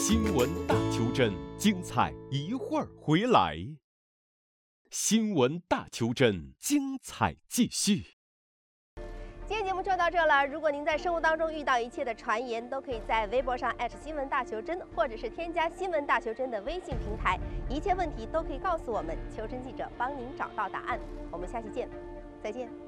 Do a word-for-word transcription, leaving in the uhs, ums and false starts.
新闻大求真，精彩一会儿回来。新闻大求真，精彩继续。 今天节目就到这了。如果您在生活当中遇到一切的传言，都可以在微博上艾特新闻大求真，或者是添加新闻大求真的微信平台，一切问题都可以告诉我们，求真记者帮您找到答案。我们下期见，再见。